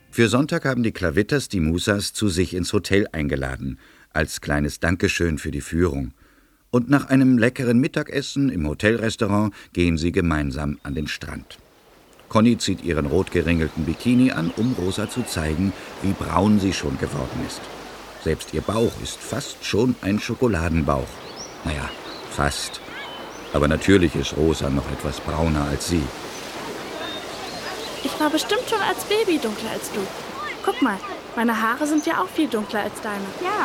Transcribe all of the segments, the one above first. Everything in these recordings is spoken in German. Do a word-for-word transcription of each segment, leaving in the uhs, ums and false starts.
Für Sonntag haben die Klavitters die Musas zu sich ins Hotel eingeladen, als kleines Dankeschön für die Führung. Und nach einem leckeren Mittagessen im Hotelrestaurant gehen sie gemeinsam an den Strand. Conny zieht ihren rot geringelten Bikini an, um Rosa zu zeigen, wie braun sie schon geworden ist. Selbst ihr Bauch ist fast schon ein Schokoladenbauch. Naja, fast. Aber natürlich ist Rosa noch etwas brauner als sie. Ich war bestimmt schon als Baby dunkler als du. Guck mal, meine Haare sind ja auch viel dunkler als deine. Ja.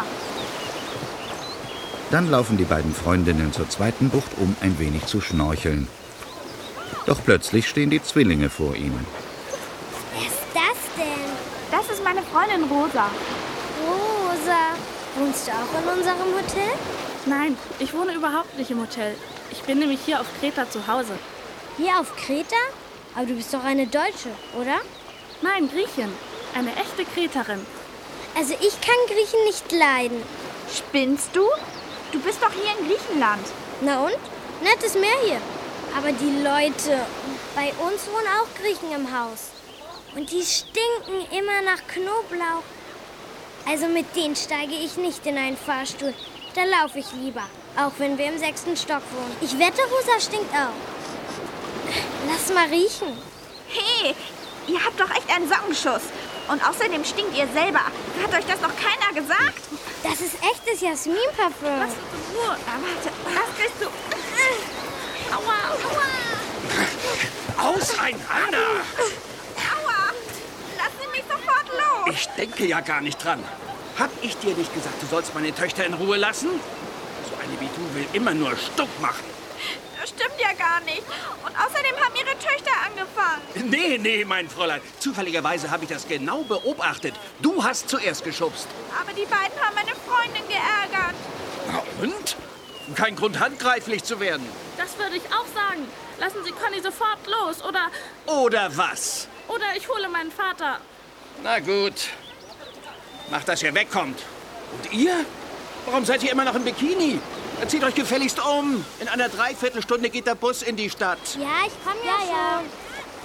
Dann laufen die beiden Freundinnen zur zweiten Bucht, um ein wenig zu schnorcheln. Doch plötzlich stehen die Zwillinge vor ihnen. Wer ist das denn? Das ist meine Freundin Rosa. Rosa, wohnst du auch in unserem Hotel? Nein, ich wohne überhaupt nicht im Hotel. Ich bin nämlich hier auf Kreta zu Hause. Hier auf Kreta? Aber du bist doch eine Deutsche, oder? Nein, Griechin. Eine echte Kreterin. Also ich kann Griechen nicht leiden. Spinnst du? Du bist doch hier in Griechenland. Na und? Nettes Meer hier. Aber die Leute, bei uns wohnen auch Griechen im Haus. Und die stinken immer nach Knoblauch. Also mit denen steige ich nicht in einen Fahrstuhl. Da laufe ich lieber, auch wenn wir im sechsten Stock wohnen. Ich wette, Rosa stinkt auch. Lass mal riechen. Hey, ihr habt doch echt einen Sockenschuss. Und außerdem stinkt ihr selber. Hat euch das noch keiner gesagt? Das ist echtes Jasminparfüm. Lass uns in Ruhe. Ah, warte, das kriegst du. Aua, Aua. Auseinander! Aua. Lass sie mich sofort los. Ich denke ja gar nicht dran. Hab ich dir nicht gesagt, du sollst meine Töchter in Ruhe lassen? So eine wie du will immer nur Stuck machen. Das stimmt ja gar nicht. Und außerdem haben ihre Töchter angefangen. Nee, nee, mein Fräulein. Zufälligerweise habe ich das genau beobachtet. Du hast zuerst geschubst. Aber die beiden haben meine Freundin geärgert. Na und? Kein Grund, handgreiflich zu werden. das würde ich auch sagen. Lassen Sie Conny sofort los, oder... Oder was? Oder ich hole meinen Vater. Na gut. Macht, dass ihr wegkommt. Und ihr? Warum seid ihr immer noch im Bikini? Zieht euch gefälligst um. In einer Dreiviertelstunde geht der Bus in die Stadt. Ja, ich komme ja, ja schon.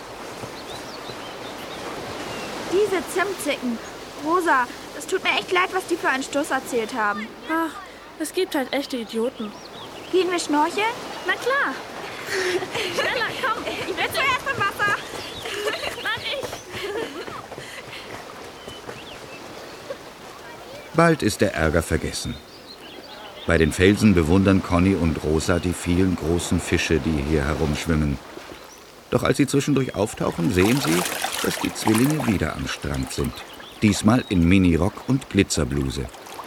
Diese Zimtzicken. Rosa, es tut mir echt leid, was die für einen Stuss erzählt haben. Ach, es gibt halt echte Idioten. Gehen wir schnorcheln? Na klar. Schneller, komm. Ich will zuerst im Wasser. Nein, ich. Bald ist der Ärger vergessen. Bei den Felsen bewundern Conny und Rosa die vielen großen Fische, die hier herumschwimmen. Doch als sie zwischendurch auftauchen, sehen sie, dass die Zwillinge wieder am Strand sind. Diesmal in Minirock und Glitzerbluse.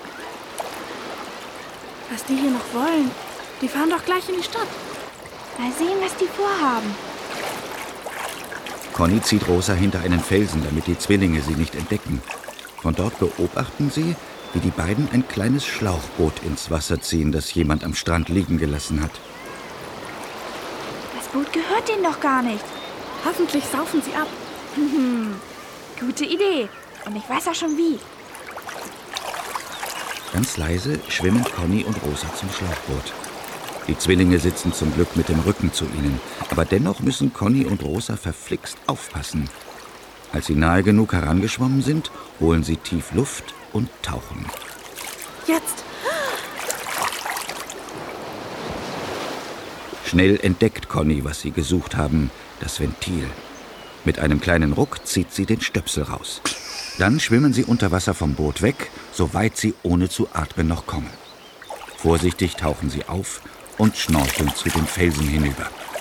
Was die hier noch wollen? Die fahren doch gleich in die Stadt. Mal sehen, was die vorhaben. Conny zieht Rosa hinter einen Felsen, damit die Zwillinge sie nicht entdecken. Von dort beobachten sie, wie die beiden ein kleines Schlauchboot ins Wasser ziehen, das jemand am Strand liegen gelassen hat. Das Boot gehört denen doch gar nicht. Hoffentlich saufen sie ab. Hm, gute Idee. Und ich weiß auch schon wie. Ganz leise schwimmen Conny und Rosa zum Schlauchboot. Die Zwillinge sitzen zum Glück mit dem Rücken zu ihnen. Aber dennoch müssen Conny und Rosa verflixt aufpassen. Als sie nahe genug herangeschwommen sind, holen sie tief Luft und tauchen. Jetzt. Schnell entdeckt Conny, was sie gesucht haben, das Ventil. Mit einem kleinen Ruck zieht sie den Stöpsel raus. Dann schwimmen sie unter Wasser vom Boot weg, so weit sie ohne zu atmen noch kommen. Vorsichtig tauchen sie auf und schnorcheln zu den Felsen hinüber.